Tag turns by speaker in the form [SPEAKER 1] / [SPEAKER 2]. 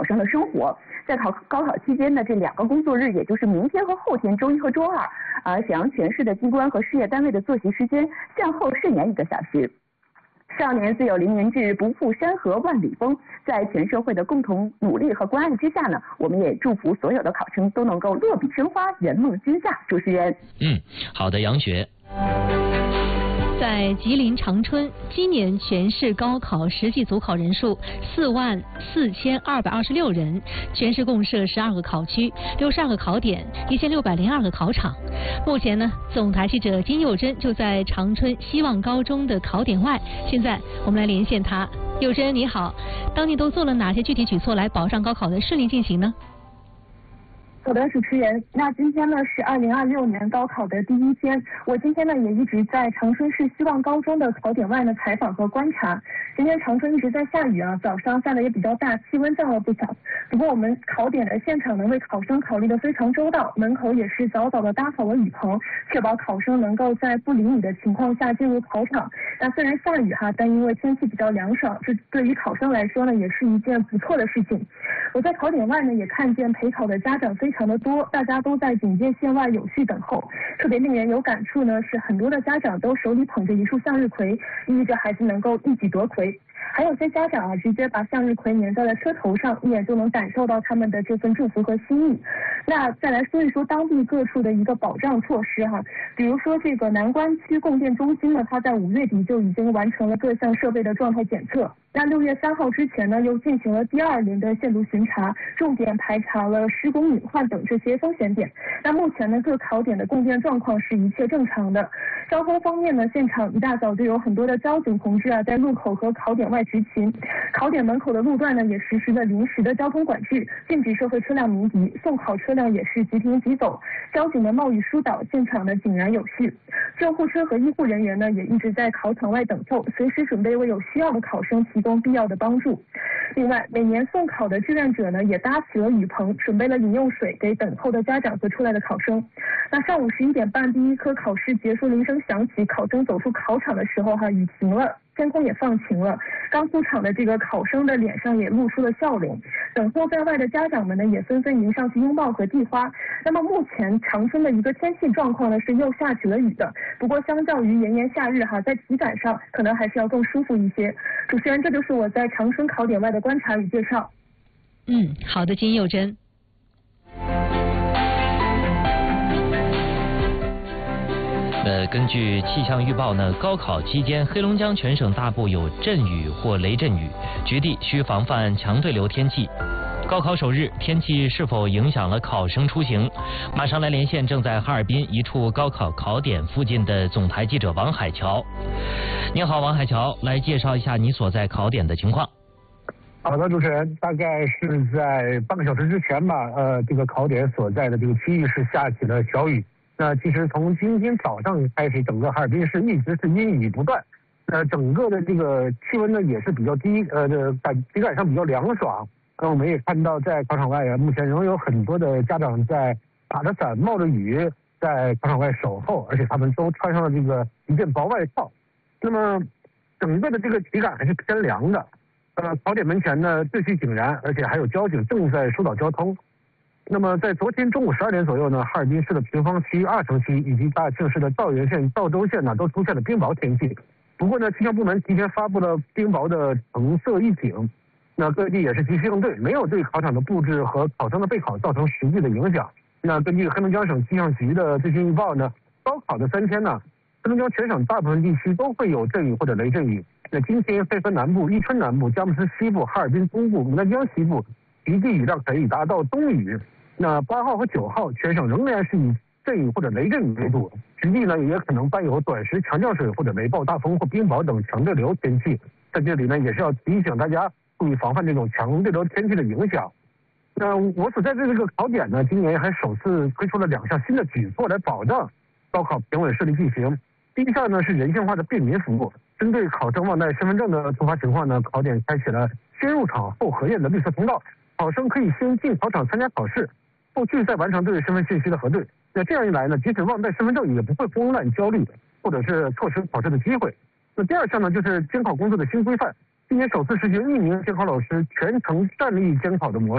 [SPEAKER 1] 生的生活。在高考期间的这2个工作日，也就是明天和后天，周1和周2，沈阳全市的机关和事业单位的作息时间向后顺延1个小时。少年自有凌云志，不负山河万里风。在全社会的共同努力和关爱之下呢，我们也祝福所有的考生都能够落笔生花，圆梦君夏。主持人，
[SPEAKER 2] 好的，杨雪。
[SPEAKER 3] 在吉林长春，今年全市高考实际组考人数44226人，全市共设12个考区、62个考点、1602个考场。目前呢，总台记者金佑珍就在长春希望高中的考点外，现在我们来连线他。佑珍你好，当地都做了哪些具体举措来保障高考的顺利进行呢？
[SPEAKER 4] 好的，主持人，那今天呢是2026年高考的第1天，我今天呢也一直在长春市希望高中的考点外呢采访和观察。今天长春一直在下雨早上下的也比较大，气温降了不小。不过我们考点的现场呢为考生考虑的非常周到，门口也是早早的搭好了雨棚，确保考生能够在不淋雨的情况下进入考场。那虽然下雨但因为天气比较凉爽，这对于考生来说呢也是一件不错的事情。我在考点外呢也看见陪考的家长非常的多，大家都在警戒线外有序等候。特别令人有感触呢是很多的家长都手里捧着一束向日葵，意味着孩子能够一举夺魁。还有些家长直接把向日葵粘在了车头上，一眼就能感受到他们的这份祝福和心意。那再来说一说当地各处的一个保障措施比如说这个南关区供电中心呢，它在5月底就已经完成了各项设备的状态检测。那6月3号之前呢，又进行了第2轮的线路巡查，重点排查了施工隐患等这些风险点。那目前呢，各考点的供电状况是一切正常的。交通方面呢，现场一大早就有很多的交警同志在路口和考点外执勤。考点门口的路段呢，也实施了临时的交通管制，禁止社会车辆鸣笛，送考车辆也是即停即走。交警的冒雨疏导，现场呢井然有序。救护车和医护人员呢，也一直在考场外等候，随时准备为有需要的考生提供必要的帮助。另外，每年送考的志愿者呢，也搭起了雨棚，准备了饮用水给等候的家长和出来的考生。那上午11点半，第1科考试结束铃声响起，考生走出考场的时候雨停了，天空也放晴了，刚出场的这个考生的脸上也露出了笑容。等候在外的家长们呢，也纷纷迎上去拥抱和递花。那么目前长春的一个天气状况呢，是又下起了雨的，不过相较于炎炎夏日在体感上可能还是要更舒服一些。主持人，这就是我在长春考点外的观察与介绍。
[SPEAKER 3] 好的，金佑珍。
[SPEAKER 2] 根据气象预报呢，高考期间黑龙江全省大部有阵雨或雷阵雨，局地需防范强对流天气。高考首日，天气是否影响了考生出行？马上来连线正在哈尔滨一处高考考点附近的总台记者王海桥。您好，王海桥，来介绍一下你所在考点的情况。
[SPEAKER 5] 好的，主持人，大概是在半个小时之前吧，这个考点所在的这个区域是下起了小雨。那其实从今天早上开始，整个哈尔滨市一直是阴雨不断。整个的这个气温呢也是比较低，体感上比较凉爽。我们也看到在考场外目前仍有很多的家长在打着伞、冒着雨在考场外守候，而且他们都穿上了这个一件薄外套。那么整个的这个体感还是偏凉的。考点门前呢秩序井然，而且还有交警正在疏导交通。那么在昨天中午12点左右呢，哈尔滨市的平房区、二城区以及大庆市的道源县、道州县呢都出现了冰雹天气。不过呢，气象部门提前发布了冰雹的橙色预警，那各地也是及时应对，没有对考场的布置和考生的备考造成实际的影响。那根据黑龙江省气象局的最新预报呢，高考的3天呢，黑龙江全省大部分地区都会有阵雨或者雷阵雨。那今天绯芬南部、伊春南部、佳木斯西部、哈尔滨东部、牡丹江西部局地雨量可以达到冬雨。那8号和9号全省仍然是以阵雨或者雷阵雨为主，局地呢也可能伴有短时强降水或者雷暴大风或冰雹等强对流天气。在这里呢也是要提醒大家注意防范这种强对流天气的影响。那我所在的这个考点呢，今年还首次推出了2项新的举措来保障高考平稳顺利进行。第一项呢是人性化的便民服务，针对考生忘带身份证的突发情况呢，考点开启了先入场后核验的绿色通道，考生可以先进考场参加考试，后续再完成对身份信息的核对。那这样一来呢，即使忘带身份证也不会慌乱焦虑，或者是错失考试的机会。那第2项呢，就是监考工作的新规范，今年首次实行1名监考老师全程站立监考的模式。